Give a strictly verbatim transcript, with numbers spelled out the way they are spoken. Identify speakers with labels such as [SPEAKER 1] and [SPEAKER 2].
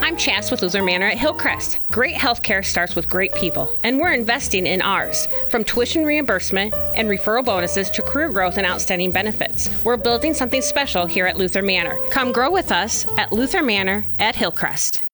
[SPEAKER 1] I'm Chas with Luther Manor at Hillcrest. Great healthcare starts with great people, and we're investing in ours. From tuition reimbursement and referral bonuses to career growth and outstanding benefits, we're building something special here at Luther Manor. Come grow with us at Luther Manor at Hillcrest.